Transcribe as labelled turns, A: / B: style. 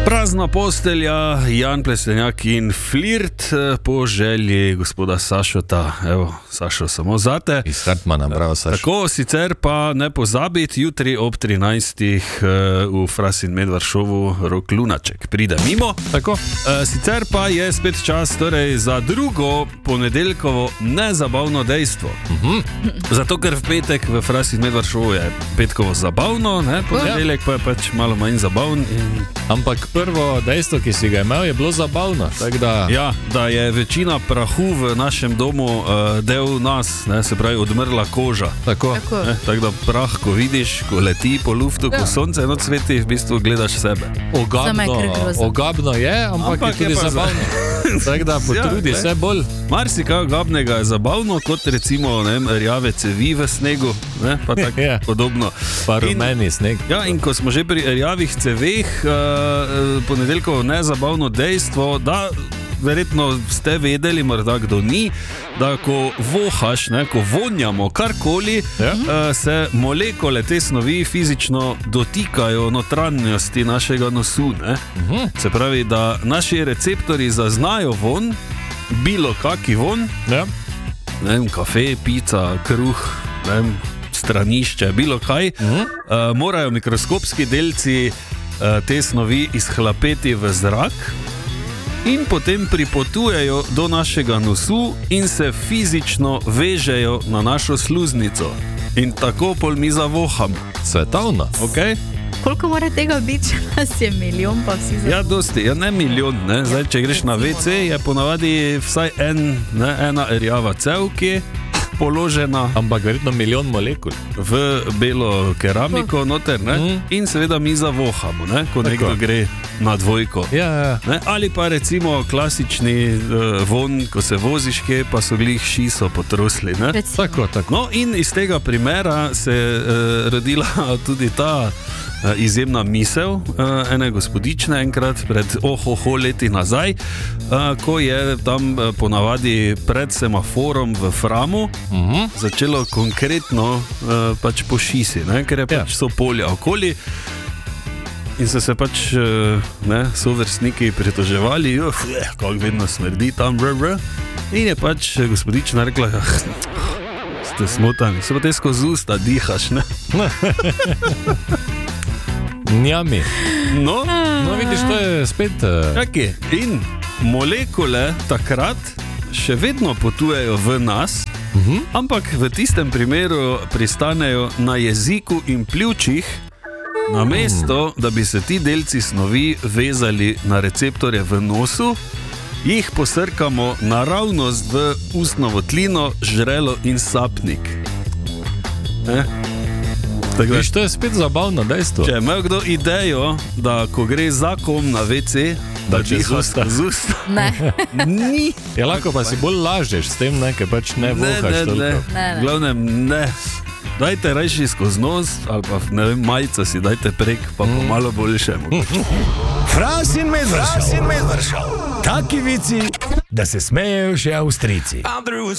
A: Prazna postelja, Jan Plestenjak in flirt po želji gospoda Sašota. Evo, Sašo, samo zate.
B: Iz Hartmana, bravo Sašo.
A: Tako, sicer pa ne pozabiti, jutri ob 13. v Fras in Medvard šovu Rok Lunaček pride mimo.
B: Tako.
A: Sicer pa je spet čas torej za drugo ponedeljkovo nezabavno dejstvo. Zato, ker v petek v Fras in Medvard šovu je petkovo zabavno, ne? Ponedeljek pa je pač malo manj zabavn.
B: Ampak prvo dejstvo, ki si ga imel, je bilo zabavno. Da...
A: Ja, da je večina prahu v našem domu del nas, ne, se pravi odmrla koža.
B: Tako
A: da prah, ko vidiš, ko leti po luftu, ko sonce eno cveti, v bistvu gledaš sebe.
B: Ogabno je, ampak je tudi zabavno. Tako da potrudi se bolj.
A: Marsikaj ogabnega je zabavno, kot recimo rjave cevi v snegu, ne, pa tako podobno.
B: Pa rumeni sneg.
A: Ja, in ko smo že pri rjavih ceveh, ponedeljkovo nezabavno dejstvo, da verjetno ste vedeli, morda kdo ni, da ko vohaš, ne, ko vonjamo karkoli, se molekule te snovi fizično dotikajo notranjosti našega nosu. Ne. Se pravi, da naši receptorji zaznajo von, bilo kaki von, ne vem, kafe, pica, kruh, ne vem, stranišče, bilo kaj, morajo mikroskopski delci te snovi izhlapeti v zrak in potem pripotujejo do našega nosu in se fizično vežejo na našo sluznico. In tako pol mi zavohamo.
B: Svetovno.
A: Okay?
C: Koliko mora tega biti, če nas je milijon, pa vsi zavedamo?
A: Ja, dosti, ja, ne milijon, ne. Zdaj, če greš na WC, je ponavadi vsaj ena rjava cev, ki je položena.
B: Ampak verjetno milijon molekul.
A: V belo keramiko noter, ne. In seveda mi zavohamo, ne, ko nekdo gre na dvojko.
B: Ja.
A: Ne? Ali pa recimo klasični von, ko se voziš kje, pa so glih šiso potrusli. Ne?
B: Tako.
A: No, in iz tega primera se je rodila tudi ta izjemna misel ene gospodične enkrat pred leti nazaj, ko je tam ponavadi pred semaforom v Framu začelo konkretno pač po šisi, ne? Ker je pač so polja okoli. In so se pač sovrstniki pritoževali, kako vedno smrdi tam, in je pač gospodična rekla, ste smotani, se pa te skozi usta dihaš, ne?
B: Njami.
A: No,
B: vidiš, to je spet...
A: In molekule takrat še vedno potujejo v nas, ampak v tistem primeru pristanejo na jeziku in pljučih, namesto da bi se ti delci snovi vezali na receptorje v nosu, jih posrkamo naravnost v ustno votlino, žrelo in sapnik.
B: Viš, to je spet zabavno dejstvo.
A: Če je imel kdo idejo, da ko gre za kom na WC, da diha z usta.
C: Ne.
A: Ni.
B: Ja, lahko pa si bolj lažeš s tem, ker pač ne vohaš toliko.
A: Glavnem, ne. Dajte rajši skozi nos, ali pa majico si dajte prek, pa malo boljšemu.
D: Fras in Medvard šov. Taki vici, da se smejejo še Avstrijci.